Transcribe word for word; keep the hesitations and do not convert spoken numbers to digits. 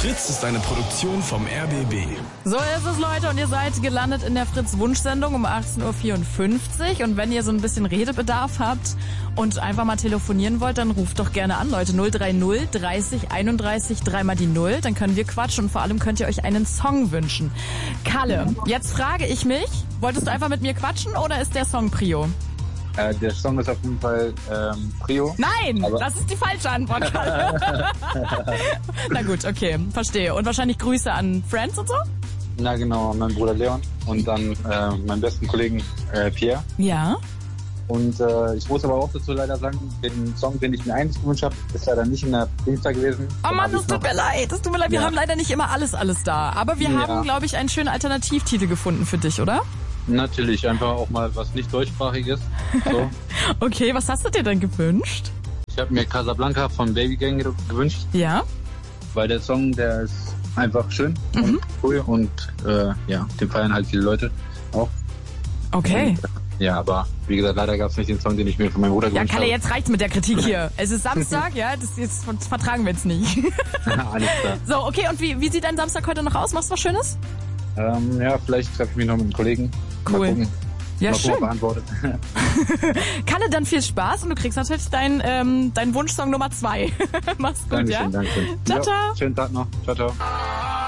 Fritz ist eine Produktion vom R B B. So ist es, Leute, und ihr seid gelandet in der Fritz-Wunsch-Sendung um achtzehn Uhr vierundfünfzig. Und wenn ihr so ein bisschen Redebedarf habt und einfach mal telefonieren wollt, dann ruft doch gerne an, Leute. null drei null dreißig einunddreißig dreimal die Null. Dann können wir quatschen und vor allem könnt ihr euch einen Song wünschen. Kalle, jetzt frage ich mich, wolltest du einfach mit mir quatschen oder ist der Song Prio? Äh, der Song ist auf jeden Fall ähm, Prio. Nein, das ist die falsche Antwort. Na gut, okay, verstehe. Und wahrscheinlich Grüße an Friends und so? Na genau, mein Bruder Leon und dann äh, meinen besten Kollegen äh, Pierre. Ja. Und äh, ich muss aber auch dazu leider sagen, den Song, den ich mir eigentlich gewünscht habe, ist leider nicht in der Dingster gewesen. Oh Mann, das tut mir leid, das tut mir leid. Wir ja. haben leider nicht immer alles, alles da. Aber wir ja. haben, glaube ich, einen schönen Alternativtitel gefunden für dich, oder? Natürlich, einfach auch mal was nicht deutschsprachiges. So. Okay, was hast du dir denn gewünscht? Ich habe mir Casablanca von Baby Gang gewünscht. Ja. Weil der Song, der ist einfach schön mhm. und cool und äh, ja, den feiern halt viele Leute auch. Okay. Und, äh, ja, aber wie gesagt, leider gab es nicht den Song, den ich mir von meinem Bruder gewünscht habe. Ja, Kalle, habe. jetzt reicht's mit der Kritik hier. Es ist Samstag, ja, das, jetzt, das vertragen wir jetzt nicht. Alles klar. So, okay, und wie, wie sieht dein Samstag heute noch aus? Machst du was Schönes? Ähm, ja, vielleicht treffe ich mich noch mit einem Kollegen. Cool. Mal gucken. Ja, Mal schön. gucken, beantwortet. Kalle, dann viel Spaß und du kriegst natürlich deinen ähm, dein Wunschsong Nummer zwei. Mach's gut, Dankeschön, ja? Dankeschön. Ciao, ja, ciao. Schönen Tag noch. Ciao, ciao.